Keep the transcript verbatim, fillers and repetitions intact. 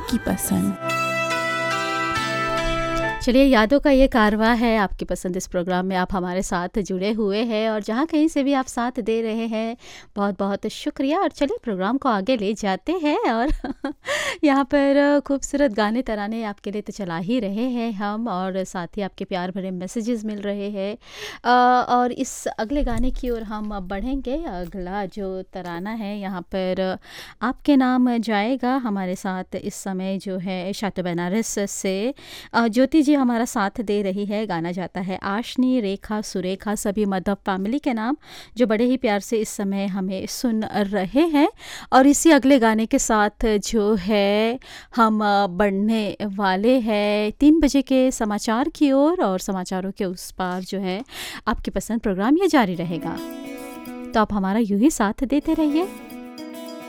आपकी पसंद। चलिए, यादों का ये कारवां है आपकी पसंद। इस प्रोग्राम में आप हमारे साथ जुड़े हुए हैं और जहाँ कहीं से भी आप साथ दे रहे हैं, बहुत बहुत शुक्रिया। और चलिए प्रोग्राम को आगे ले जाते हैं और यहाँ पर खूबसूरत गाने तराने आपके लिए तो चला ही रहे हैं हम, और साथ ही आपके प्यार भरे मैसेजेस मिल रहे हैं। अ, और इस अगले गाने की ओर हम अब बढ़ेंगे। अगला जो तराना है यहाँ पर आपके नाम जाएगा हमारे साथ इस समय जो है शातो बनारस से अ, ज्योति जी हमारा साथ दे रही है। गाना जाता है आशनी, रेखा, सुरेखा, सभी मधव फैमिली के नाम जो बड़े ही प्यार से इस समय हमें सुन रहे हैं। और इसी अगले गाने के साथ जो है हम अ, बढ़ने वाले हैं तीन बजे के समाचार की ओर, और समाचारों के उस पार जो है आपकी पसंद प्रोग्राम ये जारी रहेगा। तो आप हमारा यूं ही साथ देते रहिए।